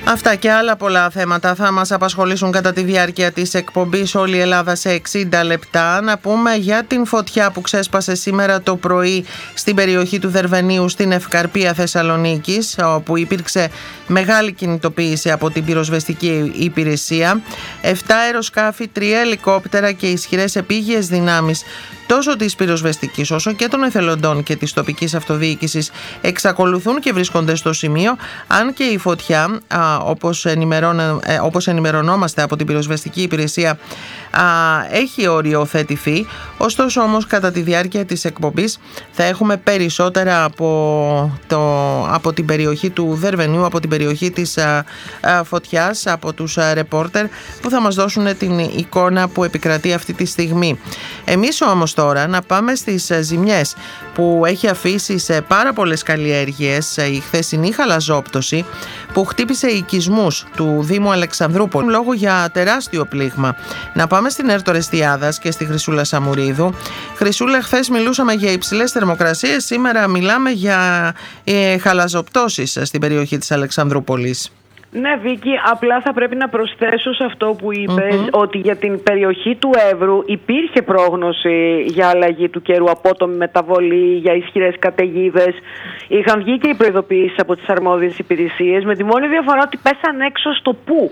Αυτά και άλλα πολλά θέματα θα μας απασχολήσουν κατά τη διάρκεια της εκπομπής «Όλη η Ελλάδα σε 60 λεπτά». Να πούμε για την φωτιά που ξέσπασε σήμερα το πρωί στην περιοχή του Δερβενίου στην Ευκαρπία Θεσσαλονίκης, όπου υπήρξε μεγάλη κινητοποίηση από την πυροσβεστική υπηρεσία. 7 αεροσκάφη, 3 ελικόπτερα και ισχυρές επίγειες δυνάμεις τόσο της πυροσβεστικής όσο και των εθελοντών και της τοπικής αυτοδιοίκησης εξακολουθούν και βρίσκονται στο σημείο, αν και η φωτιά, όπως ενημερωνόμαστε από την πυροσβεστική υπηρεσία, έχει οριοθετηθεί. Ωστόσο όμως κατά τη διάρκεια της εκπομπής θα έχουμε περισσότερα από την περιοχή του Δερβενίου, από την περιοχή της φωτιάς, από τους ρεπόρτερ που θα μας δώσουν την εικόνα που επικρατεί αυτή τη στιγμή. Εμείς όμως τώρα να πάμε στις ζημιές που έχει αφήσει σε πάρα πολλές καλλιέργειες η χθεσινή χαλαζόπτωση που χτύπησε οικισμούς του Δήμου Αλεξανδρούπολης λόγω για τεράστιο πλήγμα. Να πάμε στην Έρτο Ρεστιάδας και στη Χρυσούλα Σαμουρίδου. Χρυσούλα, χθες μιλούσαμε για υψηλές θερμοκρασίες, σήμερα μιλάμε για χαλαζοπτώσεις στην περιοχή της Αλεξανδρούπολης. Ναι, Βίκη, απλά θα πρέπει να προσθέσω σε αυτό που είπες ότι για την περιοχή του Εύρου υπήρχε πρόγνωση για αλλαγή του καιρού, απότομη μεταβολή, για ισχυρές καταιγίδες. Είχαν βγει και οι προειδοποιήσεις από τις αρμόδιες υπηρεσίες, με τη μόνη διαφορά ότι πέσαν έξω στο πού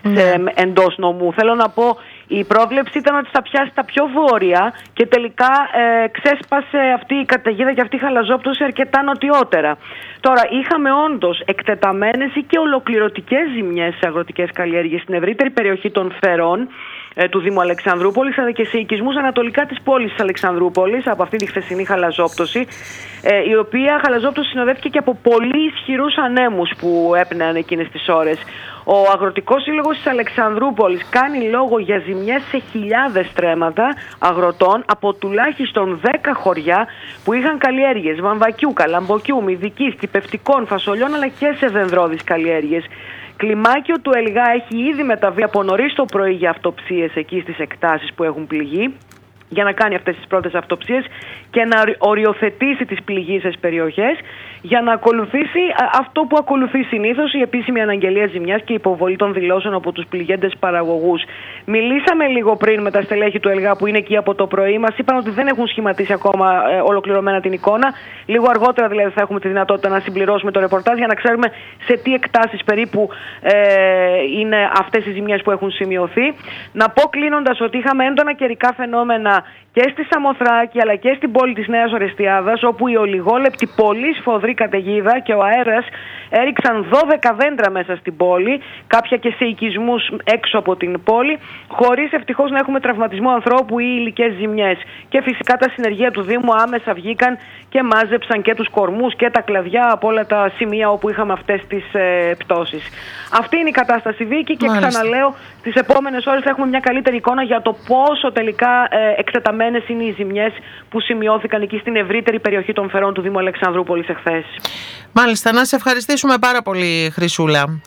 εντός νομού. Θέλω να πω, η πρόβλεψη ήταν ότι θα πιάσει τα πιο βόρεια και τελικά ξέσπασε αυτή η καταιγίδα και αυτή η χαλαζόπτωση αρκετά νοτιότερα. Τώρα, είχαμε όντως εκτεταμένες ή και ολοκληρωτικές ζημιές σε αγροτικές καλλιέργειες στην ευρύτερη περιοχή των Φερών του Δήμου Αλεξανδρούπολης, αλλά και σε οικισμούς ανατολικά της πόλης της Αλεξανδρούπολης από αυτή τη χθεσινή χαλαζόπτωση, η οποία χαλαζόπτωση συνοδεύτηκε και από πολύ ισχυρούς ανέμους που έπνεαν εκείνες τις ώρες. Ο Αγροτικός Σύλλογος της Αλεξανδρούπολης κάνει λόγο για ζημιές σε χιλιάδες στρέμματα αγροτών από τουλάχιστον 10 χωριά που είχαν καλλιέργειες βαμβακιού, καλαμποκιού, μυδικής, κυπευτικών, φασολιών, αλλά και σε δενδρώδεις καλλιέργειες. Κλιμάκιο του Ελγά έχει ήδη μεταβεί από νωρίς το πρωί για αυτοψίες εκεί στις εκτάσεις που έχουν πληγεί, για να κάνει αυτές τις πρώτες αυτοψίες και να οριοθετήσει τις πληγείσες περιοχές, για να ακολουθήσει αυτό που ακολουθεί συνήθως, η επίσημη αναγγελία ζημιάς και υποβολή των δηλώσεων από τους πληγέντες παραγωγούς. Μιλήσαμε λίγο πριν με τα στελέχη του ΕΛΓΑ που είναι εκεί από το πρωί. Μας είπαν ότι δεν έχουν σχηματίσει ακόμα ολοκληρωμένα την εικόνα. Λίγο αργότερα δηλαδή θα έχουμε τη δυνατότητα να συμπληρώσουμε το ρεπορτάζ για να ξέρουμε σε τι εκτάσεις περίπου είναι αυτές οι ζημιές που έχουν σημειωθεί. Να πω κλείνοντας ότι είχαμε έντονα καιρικά φαινόμενα και στη Σαμοθράκη αλλά και στην πόλη της Νέας Ορεστιάδας, όπου η ολιγόλεπτη πολύ σφοδρή καταιγίδα και ο αέρας έριξαν 12 δέντρα μέσα στην πόλη, κάποια και σε οικισμούς έξω από την πόλη, χωρίς ευτυχώς να έχουμε τραυματισμό ανθρώπου ή υλικές ζημιές. Και φυσικά τα συνεργεία του Δήμου άμεσα βγήκαν και μάζεψαν και τους κορμούς και τα κλαδιά από όλα τα σημεία όπου είχαμε αυτές τις πτώσεις. Αυτή είναι η κατάσταση, Βίκη, και ξαναλέω, τις επόμενες ώρες θα έχουμε μια καλύτερη εικόνα για το πόσο τελικά εκτεταμένες είναι οι ζημιές που σημειώθηκαν εκεί στην ευρύτερη περιοχή των Φερών του Δήμου Αλεξανδρούπολης εχθές. Μάλιστα, να σε ευχαριστήσουμε πάρα πολύ, Χρυσούλα.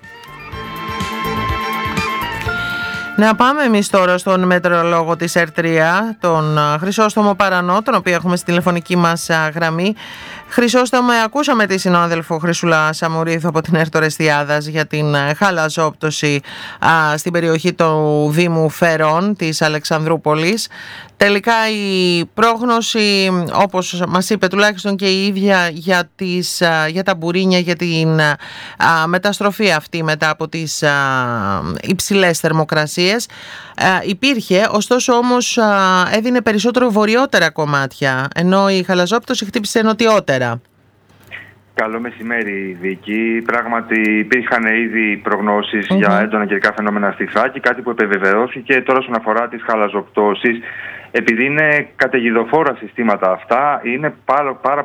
Να πάμε εμείς τώρα στον μετεωρολόγο της ΕΡΤΡΙΑ, τον Χρυσόστομο Παρανό, τον οποίο έχουμε στη τηλεφωνική μας γραμμή. Χρυσόστομε, ακούσαμε τη συνάδελφο Χρυσούλα Σαμουρίδου από την Έρτο Ρεστιάδας για την χαλαζόπτωση στην περιοχή του Δήμου Φερών της Αλεξανδρούπολης. Τελικά η πρόγνωση, όπως μας είπε τουλάχιστον και η ίδια, για τα μπουρίνια, για την μεταστροφή αυτή μετά από τις υψηλές θερμοκρασίες, υπήρχε, ωστόσο όμως έδινε περισσότερο βορειότερα κομμάτια, ενώ η χαλαζόπτωση χτύπησε νοτιότερα. Καλό μεσημέρι, Βίκη. Πράγματι υπήρχαν ήδη προγνώσεις για έντονα καιρικά φαινόμενα στη Θράκη, κάτι που επιβεβαιώθηκε. Τώρα όσον αφορά τις χαλαζοπτώσεις, επειδή είναι καταιγιδοφόρα συστήματα αυτά, είναι πάρα